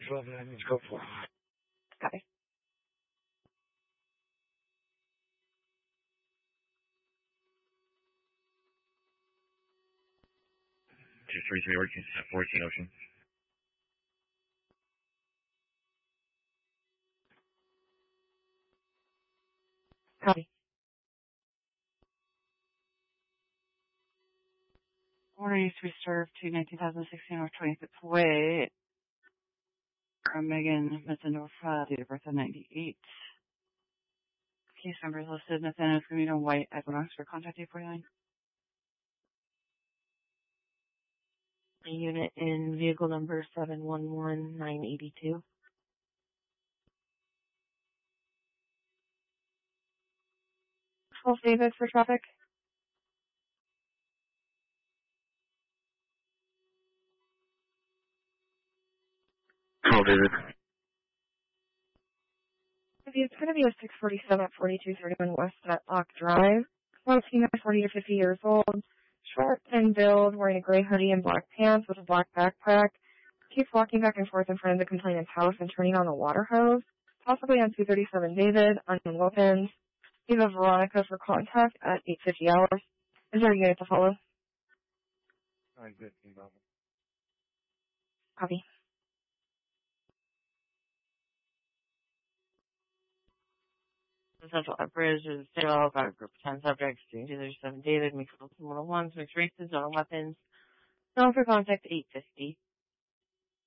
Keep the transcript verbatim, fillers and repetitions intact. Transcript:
twelve nine, let's go for it. Copy. two three three, working at fourteen Ocean. Copy. Order used to be served to nineteen thousand sixteen North twenty-fifth Way. From Megan Metzendoff, date of birth of ninety-eight. Case number is listed. Nathaniel Scamino White, Equinox for contact eight forty-nine. A unit in vehicle number seven one one nine eight two. twelve David for traffic. twelve David. It's going to be a six forty-seven at forty-two thirty-one West Matlock Drive. Fourteen forty to fifty years old. Short, thin build, wearing a gray hoodie and black pants with a black backpack. Keeps walking back and forth in front of the complainant's house and turning on the water hose. Possibly on two thirty-seven David, unknown weapons. Eva Veronica for contact at eight fifty hours. Is there a unit to follow? nine fifteen, Bravo. Copy. The Central Bridge is still got a group of ten subjects, two thirty-seven David, mixed one oh one, mixed races, no weapons. Known for contact eight fifty.